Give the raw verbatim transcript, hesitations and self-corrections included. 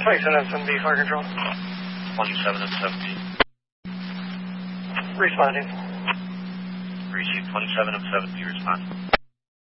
twenty-seven of seven B, fire control. twenty-seven of seventy. Responding. Receive twenty-seven of seventy, respond.